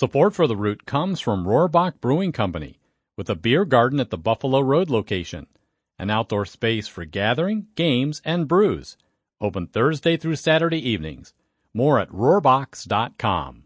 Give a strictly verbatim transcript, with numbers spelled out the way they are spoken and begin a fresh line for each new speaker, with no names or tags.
Support for The Root comes from Rohrbach Brewing Company, with a beer garden at the Buffalo Road location, an outdoor space for gathering, games, and brews. Open Thursday through Saturday evenings. More at rohrbachs dot com.